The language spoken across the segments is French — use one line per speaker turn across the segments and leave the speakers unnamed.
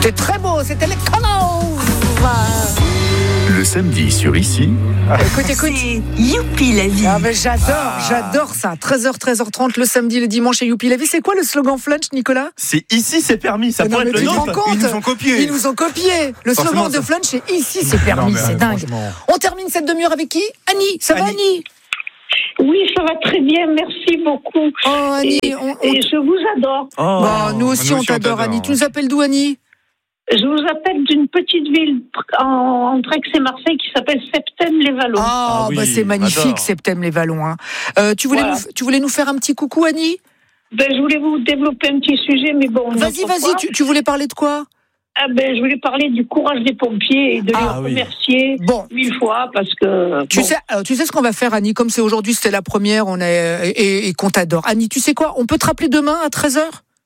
C'était très beau, c'était les Connors.
Le samedi sur Ici.
Écoute.
C'est Youpi la vie.
Ah ben j'adore ça. 13h, 13h30 le samedi, le dimanche et Youpi la vie. C'est quoi le slogan Flunch, Nicolas?
C'est Ici, c'est permis. Ça pourrait être le nôtre.
Ils nous ont copié. Le slogan de Flunch, c'est Ici, c'est permis. C'est dingue. Franchement. On termine cette demi-heure avec qui? Annie, ça va Annie?
Oui, ça va très bien, merci beaucoup.
Oh Annie,
et je vous adore.
Nous aussi on t'adore Annie. Tu nous appelles d'où Annie?
Je vous appelle d'une petite ville entre Aix et Marseille qui s'appelle Septèmes-les-Vallons.
C'est magnifique, Septèmes-les-Vallons. Tu voulais nous faire un petit coucou Annie?
Je voulais vous développer un petit sujet, mais bon.
Vas-y, tu voulais parler de quoi?
Je voulais parler du courage des pompiers et de les remercier 1000 fois parce que...
Tu sais ce qu'on va faire Annie, comme c'est aujourd'hui, c'était la première, et qu'on t'adore. Annie, tu sais quoi? On peut te rappeler demain à 13h?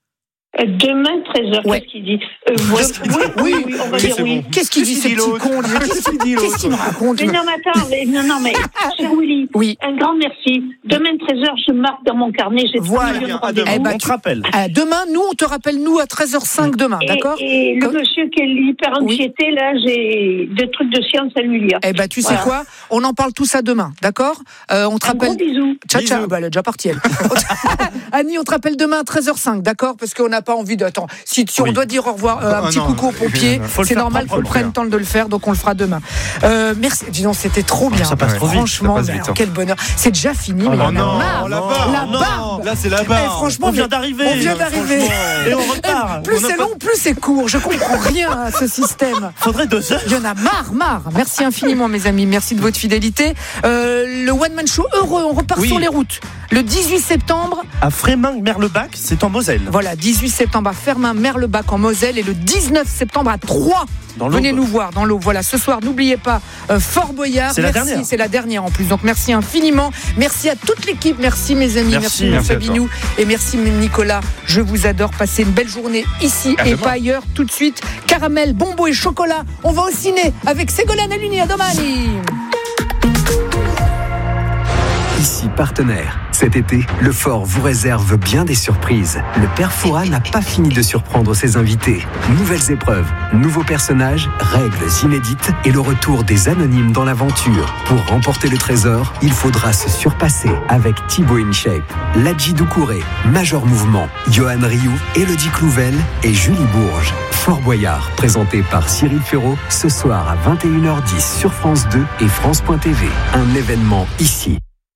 Demain, 13h, qu'est-ce qu'il dit? Oui, on va dire oui.
Qu'est-ce qu'il dit, ce petit con? Qu'est-ce qu'il me raconte?
Mais cher Willy, un grand merci. Demain, 13h, je marque dans mon carnet. J'ai
on te rappelle.
Demain, nous, on te rappelle, nous, à 13h05 demain, d'accord?
Et le monsieur qui est hyper inquiété, là, j'ai des trucs de science à lui lire.
Tu sais quoi? On en parle tout ça demain, d'accord? On te rappelle.
Gros bisous.
Ciao. Elle est déjà partie, elle. Annie, on te rappelle demain à 13h05, d'accord? Parce qu'on n'a pas envie de... Attends, si on doit dire au revoir, un petit coucou aux pompiers, c'est normal qu'on prenne le temps de le faire, donc on le fera demain. Merci. Dis donc, c'était trop bien.
Ça passe trop vite.
Franchement, quel bonheur. C'est déjà fini, mais on en a marre. La barbe.
Là, c'est la barbe.
Franchement,
on vient d'arriver. Et on repart.
Plus c'est long, plus c'est court. Je comprends rien à ce système.
Faudrait 2 heures.
Il y en a marre. Merci infiniment, mes amis. Merci de votre fidélité. Le One Man Show heureux, on repart sur les routes. Le 18 septembre.
À Frémin-Merlebach, c'est en Moselle.
Voilà, 18 septembre à Fermin-Merlebach en Moselle et le 19 septembre à Troyes. Venez nous voir dans l'eau. Voilà, ce soir, n'oubliez pas Fort Boyard.
Merci,
c'est la dernière en plus. Donc merci infiniment. Merci à toute l'équipe. Merci mes amis. Merci Fabinou. Et merci Nicolas. Je vous adore. Passez une belle journée ici et pas ailleurs. Tout de suite, caramel, bonbons et chocolat. On va au ciné avec Ségolène Aluni à domani.
Ici partenaire. Cet été, le Fort vous réserve bien des surprises. Le Père Fouras n'a pas fini de surprendre ses invités. Nouvelles épreuves, nouveaux personnages, règles inédites et le retour des anonymes dans l'aventure. Pour remporter le trésor, il faudra se surpasser avec Thibaut InShape, Ladji Doucouré, Major Mouvement, Johan Rioux, Élodie Clouvel et Julie Bourges. Fort Boyard, présenté par Cyril Ferraud, ce soir à 21h10 sur France 2 et France.tv. Un événement ici.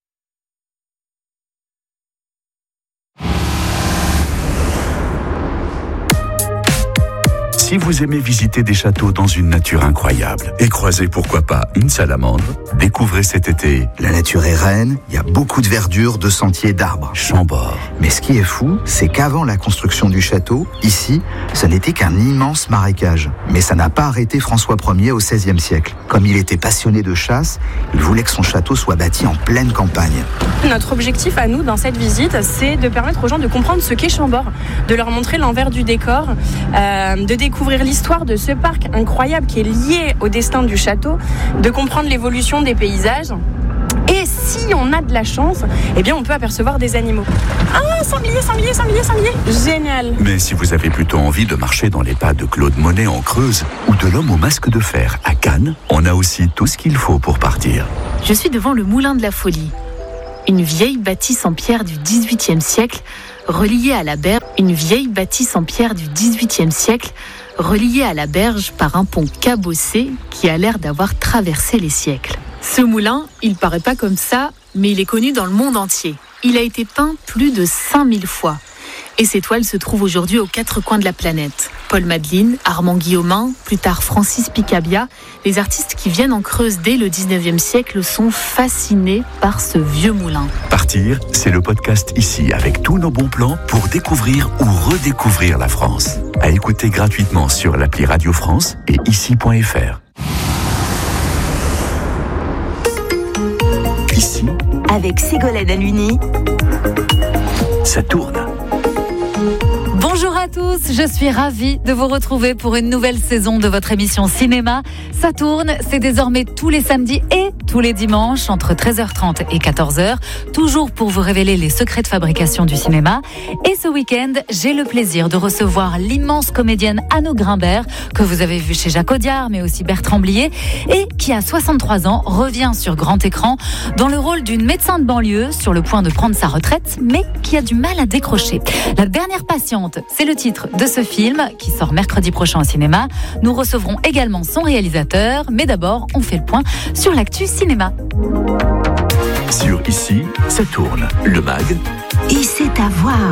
Si vous aimez visiter des châteaux dans une nature incroyable et croiser pourquoi pas une salamandre, découvrez cet été.
La nature est reine, il y a beaucoup de verdure, de sentiers, d'arbres.
Chambord.
Mais ce qui est fou, c'est qu'avant la construction du château, ici, ce n'était qu'un immense marécage. Mais ça n'a pas arrêté François Ier au XVIe siècle. Comme il était passionné de chasse, il voulait que son château soit bâti en pleine campagne.
Notre objectif à nous dans cette visite, c'est de permettre aux gens de comprendre ce qu'est Chambord, de leur montrer l'envers du décor, de découvrir l'histoire de ce parc incroyable qui est lié au destin du château, de comprendre l'évolution des paysages. Et si on a de la chance, on peut apercevoir des animaux. Ah, sanglier. Génial.
Mais si vous avez plutôt envie de marcher dans les pas de Claude Monet en Creuse ou de l'homme au masque de fer à Cannes, on a aussi tout ce qu'il faut pour partir.
Je suis devant le Moulin de la Folie, une vieille bâtisse en pierre du XVIIIe siècle reliée à la berge. Relié à la berge par un pont cabossé qui a l'air d'avoir traversé les siècles. Ce moulin, il paraît pas comme ça, mais il est connu dans le monde entier. Il a été peint plus de 5000 fois. Et ces toiles se trouvent aujourd'hui aux 4 coins de la planète. Paul Madeleine, Armand Guillaumin, plus tard Francis Picabia, les artistes qui viennent en Creuse dès le 19e siècle sont fascinés par ce vieux moulin.
Partir, c'est le podcast Ici avec tous nos bons plans pour découvrir ou redécouvrir la France. À écouter gratuitement sur l'appli Radio France et ici.fr. Ici,
avec Ségolène Aluni,
ça tourne.
Bonjour à tous, je suis ravie de vous retrouver pour une nouvelle saison de votre émission Cinéma. Ça tourne, c'est désormais tous les samedis et tous les dimanches entre 13h30 et 14h, toujours pour vous révéler les secrets de fabrication du cinéma. Et ce week-end, j'ai le plaisir de recevoir l'immense comédienne Anneau Grimbert, que vous avez vu chez Jacques Audiard, mais aussi Bertrand Blier, et qui à 63 ans revient sur grand écran dans le rôle d'une médecin de banlieue sur le point de prendre sa retraite, mais qui a du mal à décrocher. La dernière patiente, c'est le titre de ce film qui sort mercredi prochain au cinéma. Nous recevrons également son réalisateur, mais d'abord, on fait le point sur l'actu cinéma.
Sur Ici, ça tourne. Le MAG.
Et c'est à voir.